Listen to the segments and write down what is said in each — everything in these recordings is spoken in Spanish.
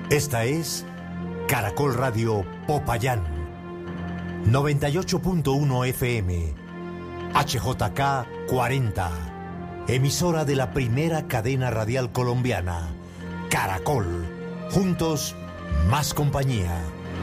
Esta es Caracol Radio Popayán, 98.1 FM, HJK 40, emisora de la primera cadena radial colombiana, Caracol. Juntos, más compañía.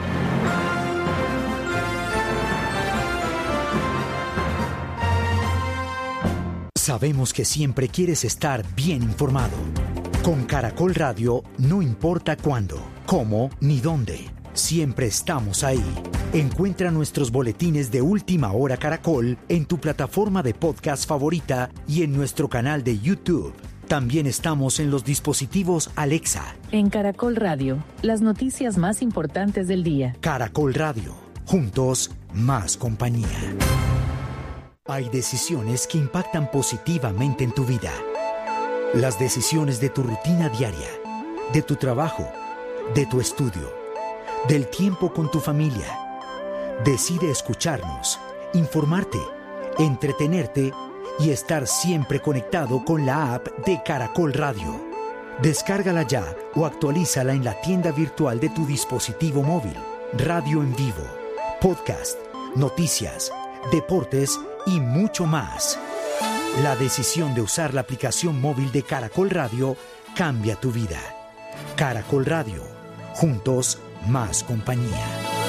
Sabemos que siempre quieres estar bien informado. Con Caracol Radio no importa cuándo, cómo ni dónde. Siempre estamos ahí. Encuentra nuestros boletines de Última Hora Caracol en tu plataforma de podcast favorita y en nuestro canal de YouTube. También estamos en los dispositivos Alexa. En Caracol Radio, las noticias más importantes del día. Caracol Radio. Juntos, más compañía. Hay decisiones que impactan positivamente en tu vida. Las decisiones de tu rutina diaria, de tu trabajo, de tu estudio, del tiempo con tu familia. Decide escucharnos, informarte, entretenerte y estar siempre conectado con la app de Caracol Radio. Descárgala ya o actualízala en la tienda virtual de tu dispositivo móvil. Radio en vivo, podcast, noticias, deportes y mucho más. La decisión de usar la aplicación móvil de Caracol Radio cambia tu vida. Caracol Radio. Juntos, más compañía.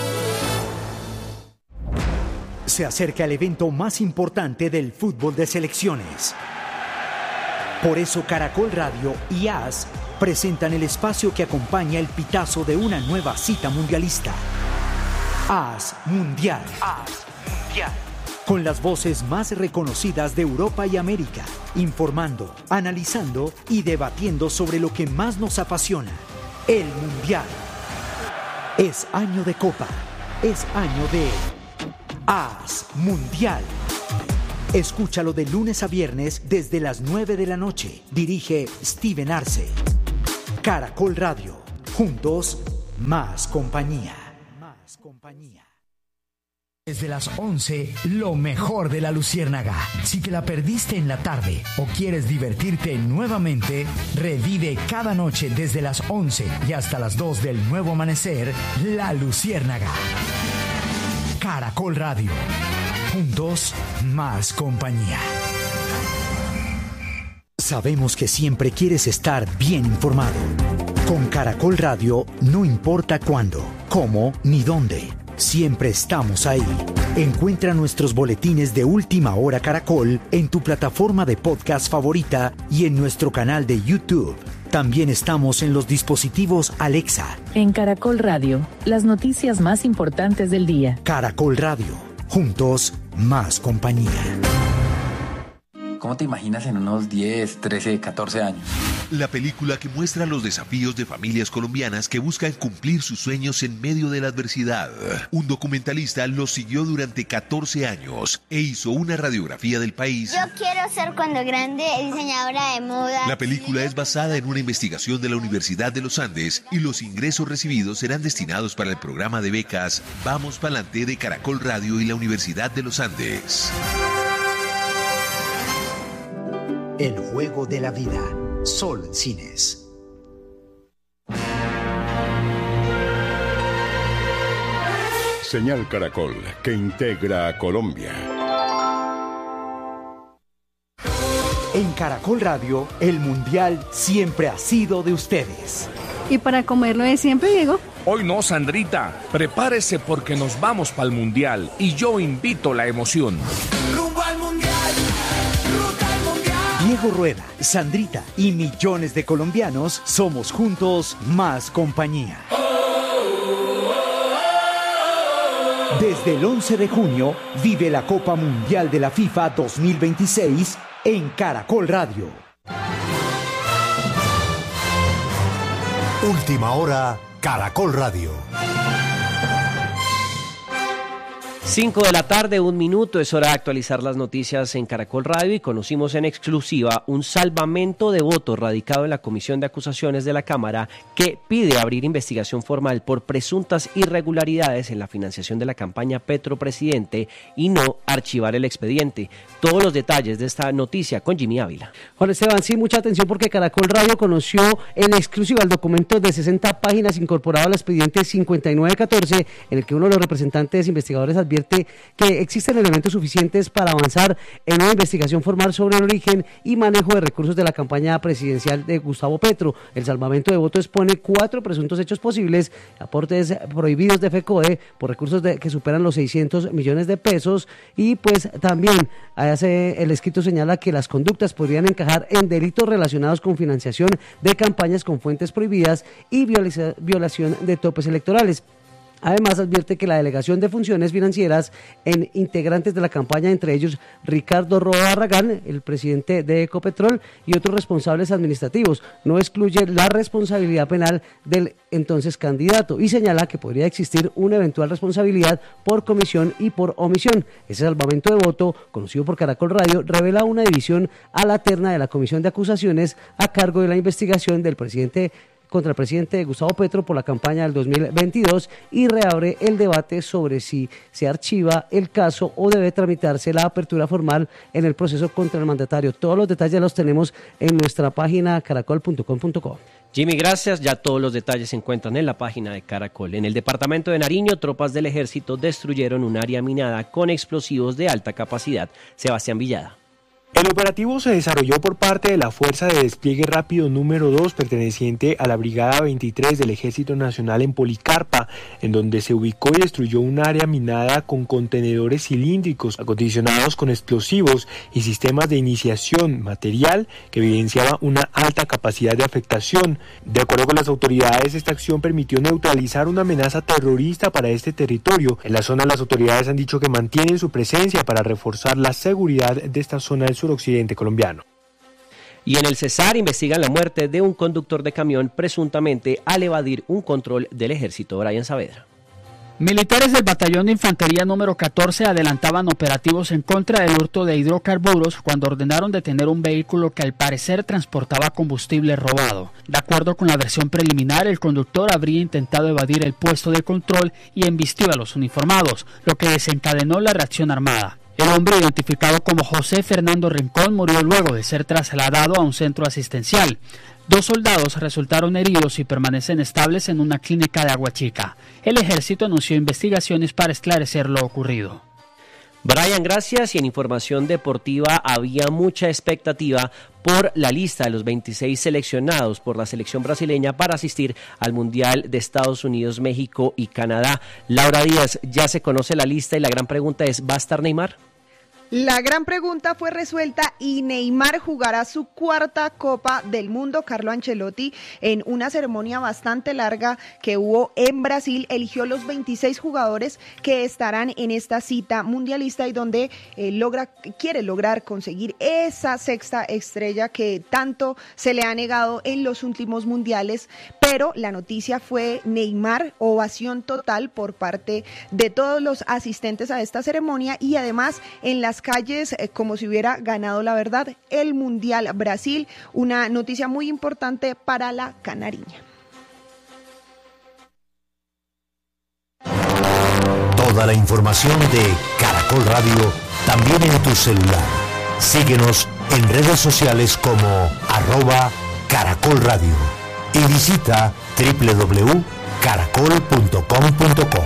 Se acerca el evento más importante del fútbol de selecciones. Por eso Caracol Radio y AS presentan el espacio que acompaña el pitazo de una nueva cita mundialista. AS Mundial. AS Mundial. Con las voces más reconocidas de Europa y América, informando, analizando y debatiendo sobre lo que más nos apasiona, el Mundial. Es año de Copa, es año de AS Mundial. Escúchalo de lunes a viernes desde las 9 de la noche. Dirige Steven Arce. Caracol Radio. Juntos, más compañía. Más compañía. Desde las 11, lo mejor de La Luciérnaga. Si te la perdiste en la tarde o quieres divertirte nuevamente, revive cada noche desde las 11 y hasta las 2 del nuevo amanecer, La Luciérnaga. Caracol Radio. Juntos, más compañía. Sabemos que siempre quieres estar bien informado. Con Caracol Radio no importa cuándo, cómo ni dónde. Siempre estamos ahí. Encuentra nuestros boletines de Última Hora Caracol en tu plataforma de podcast favorita y en nuestro canal de YouTube. También estamos en los dispositivos Alexa. En Caracol Radio, las noticias más importantes del día. Caracol Radio. Juntos, más compañía. ¿Cómo te imaginas en unos 10, 13, 14 años? La película que muestra los desafíos de familias colombianas que buscan cumplir sus sueños en medio de la adversidad. Un documentalista los siguió durante 14 años e hizo una radiografía del país. Yo quiero ser cuando grande diseñadora de moda. La película es basada en una investigación de la Universidad de los Andes y los ingresos recibidos serán destinados para el programa de becas Vamos Pa'lante de Caracol Radio y la Universidad de los Andes. El juego de la vida. Sol Cines. Señal Caracol, que integra a Colombia. En Caracol Radio, el Mundial siempre ha sido de ustedes. ¿Y para comerlo de siempre, Diego? Hoy no, Sandrita. Prepárese porque nos vamos para el Mundial y yo invito la emoción. ¡Rumbo al Mundial! ¡Ruta al Mundial! Diego Rueda, Sandrita y millones de colombianos somos juntos más compañía. Desde el 11 de junio vive la Copa Mundial de la FIFA 2026 en Caracol Radio. Última Hora, Caracol Radio. 5 de la tarde, 1 minuto, es hora de actualizar las noticias en Caracol Radio y conocimos en exclusiva un salvamento de votos radicado en la Comisión de Acusaciones de la Cámara que pide abrir investigación formal por presuntas irregularidades en la financiación de la campaña Petro Presidente y no archivar el expediente. Todos los detalles de esta noticia con Jimmy Ávila. Juan Esteban, sí, mucha atención porque Caracol Radio conoció en exclusiva el documento de 60 páginas incorporado al expediente 5914 en el que uno de los representantes investigadores advierte que existen elementos suficientes para avanzar en una investigación formal sobre el origen y manejo de recursos de la campaña presidencial de Gustavo Petro. El salvamento de voto expone 4 presuntos hechos posibles: aportes prohibidos de FECODE por recursos que superan los 600 millones de pesos y pues también el escrito señala que las conductas podrían encajar en delitos relacionados con financiación de campañas con fuentes prohibidas y violación de topes electorales. Además, advierte que la delegación de funciones financieras en integrantes de la campaña, entre ellos Ricardo Roa Barragán, el presidente de Ecopetrol, y otros responsables administrativos, no excluye la responsabilidad penal del entonces candidato y señala que podría existir una eventual responsabilidad por comisión y por omisión. Ese salvamento de voto, conocido por Caracol Radio, revela una división a la terna de la Comisión de Acusaciones a cargo de la investigación del presidente contra el presidente Gustavo Petro por la campaña del 2022 y reabre el debate sobre si se archiva el caso o debe tramitarse la apertura formal en el proceso contra el mandatario. Todos los detalles los tenemos en nuestra página caracol.com.co. Jimmy, gracias. Ya todos los detalles se encuentran en la página de Caracol. En el departamento de Nariño, tropas del ejército destruyeron un área minada con explosivos de alta capacidad. Sebastián Villada. El operativo se desarrolló por parte de la Fuerza de Despliegue Rápido número 2, perteneciente a la Brigada 23 del Ejército Nacional en Policarpa, en donde se ubicó y destruyó un área minada con contenedores cilíndricos acondicionados con explosivos y sistemas de iniciación material que evidenciaba una alta capacidad de afectación. De acuerdo con las autoridades, esta acción permitió neutralizar una amenaza terrorista para este territorio. En la zona, las autoridades han dicho que mantienen su presencia para reforzar la seguridad de esta zona del suroccidente colombiano. Y en el Cesar investigan la muerte de un conductor de camión presuntamente al evadir un control del ejército. Brian Saavedra. Militares del Batallón de Infantería número 14 adelantaban operativos en contra del hurto de hidrocarburos cuando ordenaron detener un vehículo que al parecer transportaba combustible robado. De acuerdo con la versión preliminar, el conductor habría intentado evadir el puesto de control y embistió a los uniformados, lo que desencadenó la reacción armada. El hombre, identificado como José Fernando Rincón, murió luego de ser trasladado a un centro asistencial. 2 soldados resultaron heridos y permanecen estables en una clínica de Aguachica. El ejército anunció investigaciones para esclarecer lo ocurrido. Brian, gracias. Y en información deportiva, había mucha expectativa por la lista de los 26 seleccionados por la selección brasileña para asistir al Mundial de Estados Unidos, México y Canadá. Laura Díaz, ya se conoce la lista y la gran pregunta es, ¿va a estar Neymar? La gran pregunta fue resuelta y Neymar jugará su 4ª Copa del Mundo. Carlo Ancelotti, en una ceremonia bastante larga que hubo en Brasil, eligió los 26 jugadores que estarán en esta cita mundialista y donde quiere lograr conseguir esa 6ª estrella que tanto se le ha negado en los últimos mundiales. Pero la noticia fue Neymar, ovación total por parte de todos los asistentes a esta ceremonia y además en las calles como si hubiera ganado la verdad el Mundial Brasil, una noticia muy importante para la canariña. Toda la información de Caracol Radio también en tu celular. Síguenos en redes sociales como @Caracol Radio y visita www.caracol.com.co.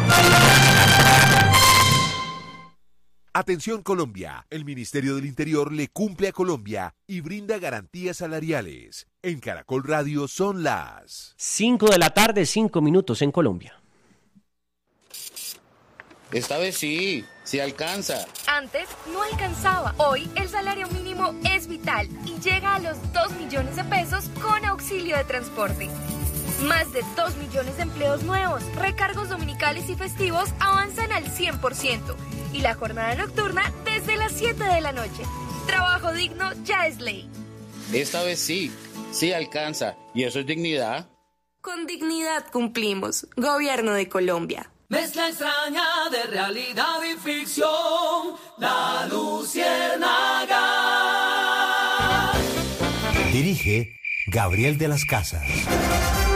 Atención Colombia, el Ministerio del Interior le cumple a Colombia y brinda garantías salariales. En Caracol Radio son las 5 de la tarde, 5 minutos en Colombia. Esta vez sí alcanza. Antes no alcanzaba. Hoy el salario mínimo es vital y llega a los 2 millones de pesos con auxilio de transporte. Más de 2 millones de empleos nuevos, recargos dominicales y festivos avanzan al 100% y la jornada nocturna desde las 7 de la noche. Trabajo digno ya es ley. Esta vez sí alcanza. ¿Y eso es dignidad? Con dignidad cumplimos. Gobierno de Colombia. Mezcla extraña de realidad y ficción, La Luciérnaga. Dirige Gabriel de las Casas.